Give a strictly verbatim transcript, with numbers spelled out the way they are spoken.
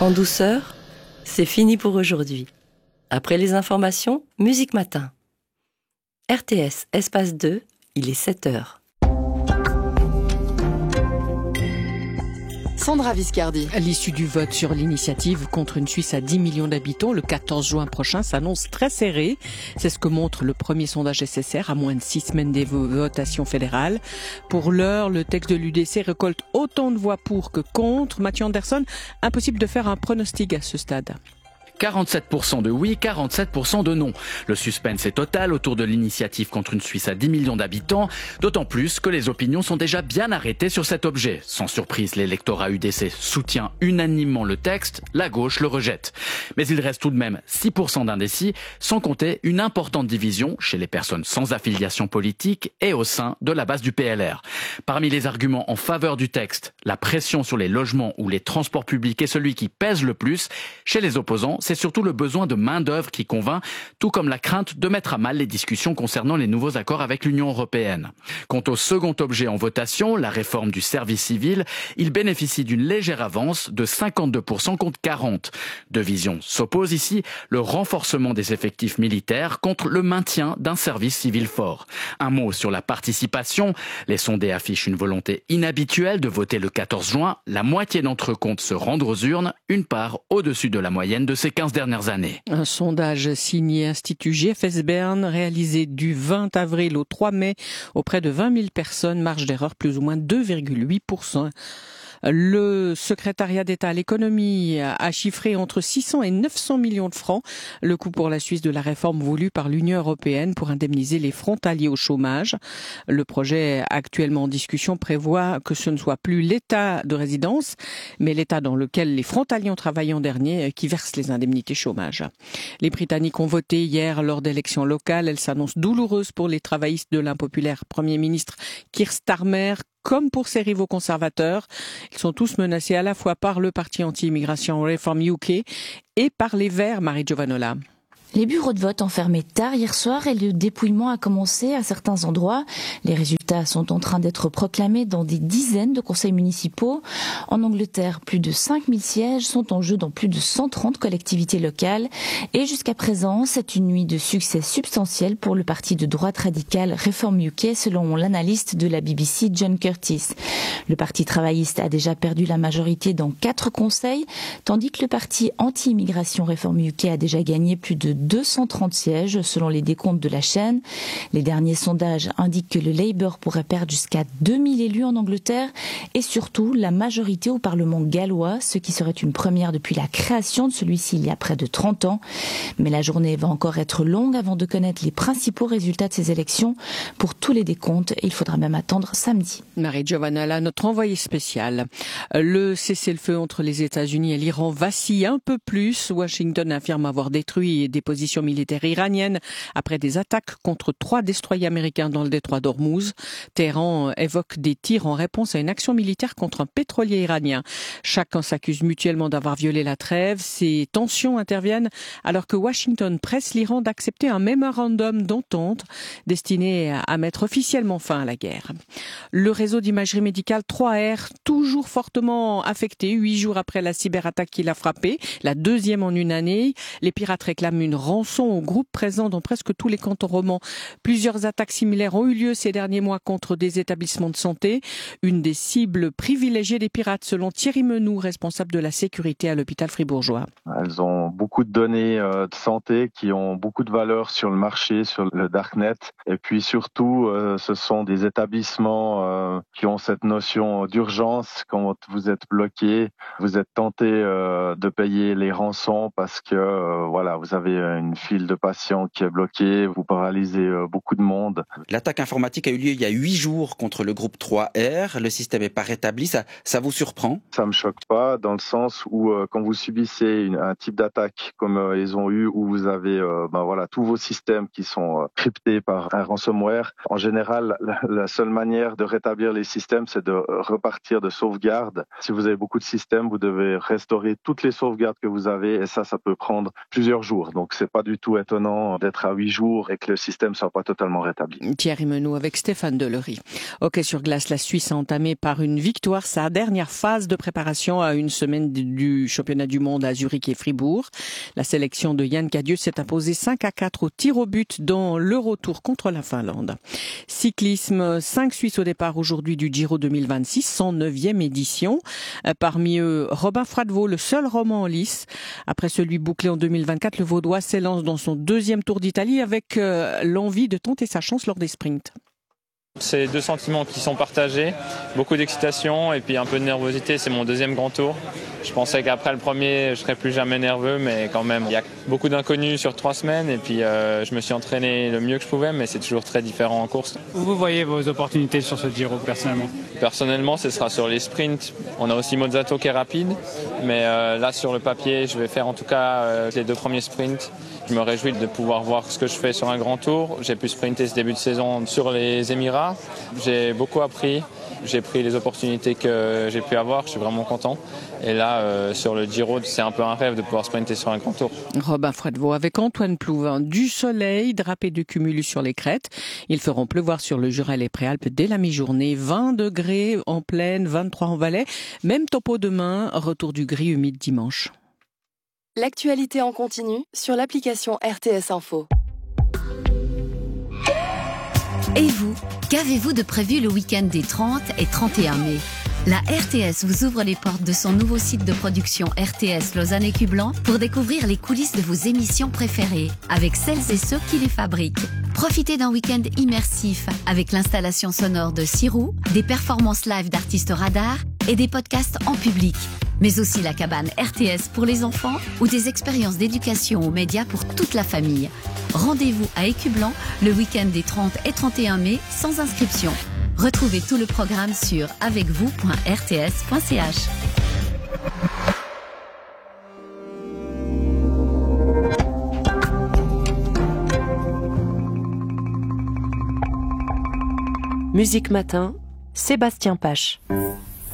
En douceur, c'est fini pour aujourd'hui. Après les informations, Musique Matin. R T S, espace deux, il est sept heures. Sandra Viscardi. À l'issue du vote sur l'initiative contre une Suisse à dix millions d'habitants, le quatorze juin prochain s'annonce très serré. C'est ce que montre le premier sondage S S R à moins de six semaines des votations fédérales. Pour l'heure, le texte de l'U D C récolte autant de voix pour que contre. Mathieu Anderson, impossible de faire un pronostic à ce stade. quarante-sept pour cent de oui, quarante-sept pour cent de non. Le suspense est total autour de l'initiative contre une Suisse à dix millions d'habitants, d'autant plus que les opinions sont déjà bien arrêtées sur cet objet. Sans surprise, l'électorat U D C soutient unanimement le texte, la gauche le rejette. Mais il reste tout de même six pour cent d'indécis, sans compter une importante division chez les personnes sans affiliation politique et au sein de la base du P L R. Parmi les arguments en faveur du texte, la pression sur les logements ou les transports publics est celui qui pèse le plus. Chez les opposants, c'est surtout le besoin de main-d'œuvre qui convainc, tout comme la crainte de mettre à mal les discussions concernant les nouveaux accords avec l'Union européenne. Quant au second objet en votation, la réforme du service civil, il bénéficie d'une légère avance de cinquante-deux pour cent contre quarante pour cent. Deux visions s'opposent ici, le renforcement des effectifs militaires contre le maintien d'un service civil fort. Un mot sur la participation. Les sondés affichent une volonté inhabituelle de voter le quatorze juin. La moitié d'entre eux comptent se rendre aux urnes, une part au-dessus de la moyenne de ces quinze dernières années. Un sondage signé Institut G F S Bern, réalisé du vingt avril au trois mai auprès de vingt mille personnes, marge d'erreur plus ou moins deux virgule huit pour cent. Le secrétariat d'État à l'économie a chiffré entre six cents et neuf cents millions de francs le coût pour la Suisse de la réforme voulue par l'Union européenne pour indemniser les frontaliers au chômage. Le projet actuellement en discussion prévoit que ce ne soit plus l'État de résidence, mais l'État dans lequel les frontaliers ont travaillé en dernier qui verse les indemnités chômage. Les Britanniques ont voté hier lors d'élections locales. Elles s'annoncent douloureuses pour les travaillistes de l'impopulaire Premier ministre Keir Starmer, comme pour ses rivaux conservateurs. Ils sont tous menacés à la fois par le parti anti-immigration Reform U K et par les Verts, Marie Giovanola. Les bureaux de vote ont fermé tard hier soir et le dépouillement a commencé à certains endroits. Les résultats sont en train d'être proclamés dans des dizaines de conseils municipaux. En Angleterre, plus de cinq mille sièges sont en jeu dans plus de cent trente collectivités locales. Et jusqu'à présent, c'est une nuit de succès substantiel pour le parti de droite radicale Reform U K, selon l'analyste de la B B C John Curtis. Le parti travailliste a déjà perdu la majorité dans quatre conseils, tandis que le parti anti-immigration Reform U K a déjà gagné plus de deux cent trente sièges selon les décomptes de la chaîne. Les derniers sondages indiquent que le Labour pourrait perdre jusqu'à deux mille élus en Angleterre et surtout la majorité au Parlement gallois, ce qui serait une première depuis la création de celui-ci il y a près de trente ans. Mais la journée va encore être longue avant de connaître les principaux résultats de ces élections. Pour tous les décomptes, il faudra même attendre samedi. Marie Giovanola, notre envoyée spéciale. Le cessez-le-feu entre les États-Unis et l'Iran vacille un peu plus. Washington affirme avoir détruit des positions militaires iraniennes après des attaques contre trois destroyers américains dans le détroit d'Ormuz. Téhéran évoque des tirs en réponse à une action militaire contre un pétrolier iranien. Chacun s'accuse mutuellement d'avoir violé la trêve. Ces tensions interviennent alors que Washington presse l'Iran d'accepter un mémorandum d'entente destiné à mettre officiellement fin à la guerre. Le réseau d'imagerie médicale trois R, toujours fortement affecté, huit jours après la cyberattaque qui l'a frappé, la deuxième en une année. Les pirates réclament une rançon au groupe présent dans presque tous les cantons romans. Plusieurs attaques similaires ont eu lieu ces derniers mois contre des établissements de santé. Une des cibles privilégiées des pirates, selon Thierry Menou, responsable de la sécurité à l'hôpital fribourgeois. Elles ont beaucoup de données euh, de santé qui ont beaucoup de valeur sur le marché, sur le darknet. Et puis surtout, euh, ce sont des établissements euh, qui ont cette notion d'urgence. Quand vous êtes bloqué, vous êtes tenté euh, de payer les rançons parce que euh, voilà, vous avez une file de patients qui est bloquée, vous paralysez beaucoup de monde. L'attaque informatique a eu lieu il y a huit jours contre le groupe trois R. Le système n'est pas rétabli. Ça, ça vous surprend? Ça me choque pas dans le sens où euh, quand vous subissez une, un type d'attaque comme euh, ils ont eu, où vous avez euh, ben voilà tous vos systèmes qui sont euh, cryptés par un ransomware. En général, la, la seule manière de rétablir les systèmes, c'est de repartir de sauvegarde. Si vous avez beaucoup de systèmes, vous devez restaurer toutes les sauvegardes que vous avez, et ça, ça peut prendre plusieurs jours. Donc c'est pas du tout étonnant d'être à huit jours et que le système soit pas totalement rétabli. Thierry Menou avec Stéphane Stéphane Delery. Hockey sur glace, la Suisse a entamé par une victoire sa dernière phase de préparation à une semaine du championnat du monde à Zurich et Fribourg. La sélection de Yann Cadieux s'est imposée cinq à quatre au tir au but dans le retour contre la Finlande. Cyclisme, cinq Suisses au départ aujourd'hui du Giro deux mille vingt-six, cent neuvième édition. Parmi eux, Robin Fradvo, le seul roman en lice. Après celui bouclé en deux mille vingt-quatre, le Vaudois s'élance dans son deuxième Tour d'Italie avec euh, l'envie de tenter sa chance lors des sprints. C'est deux sentiments qui sont partagés, beaucoup d'excitation et puis un peu de nervosité. C'est mon deuxième grand tour. Je pensais qu'après le premier, je serais plus jamais nerveux, mais quand même, il y a beaucoup d'inconnus sur trois semaines et puis euh, je me suis entraîné le mieux que je pouvais, mais c'est toujours très différent en course. Où vous voyez vos opportunités sur ce Giro personnellement ? Personnellement, ce sera sur les sprints. On a aussi Mozzato qui est rapide, mais euh, là sur le papier, je vais faire en tout cas euh, les deux premiers sprints. Je me réjouis de pouvoir voir ce que je fais sur un grand tour. J'ai pu sprinter ce début de saison sur les Émirats. J'ai beaucoup appris. J'ai pris les opportunités que j'ai pu avoir. Je suis vraiment content. Et là, euh, sur le Giro, c'est un peu un rêve de pouvoir sprinter sur un grand tour. Robin Fradvo avec Antoine Plouvin. Du soleil drapé de cumulus sur les crêtes. Ils feront pleuvoir sur le Jura et les Préalpes dès la mi-journée. vingt degrés en plaine, vingt-trois en Valais. Même topo demain. Retour du gris humide dimanche. L'actualité en continu sur l'application R T S Info. Et vous, qu'avez-vous de prévu le week-end des trente et trente et un mai ? La R T S vous ouvre les portes de son nouveau site de production R T S Lausanne et Cublan pour découvrir les coulisses de vos émissions préférées avec celles et ceux qui les fabriquent. Profitez d'un week-end immersif avec l'installation sonore de Sirou, des performances live d'artistes radars et des podcasts en public. Mais aussi la cabane R T S pour les enfants ou des expériences d'éducation aux médias pour toute la famille. Rendez-vous à Écublan le week-end des trente et trente et un mai sans inscription. Retrouvez tout le programme sur avec vous point r t s point c h. Musique Matin, Sébastien Pache.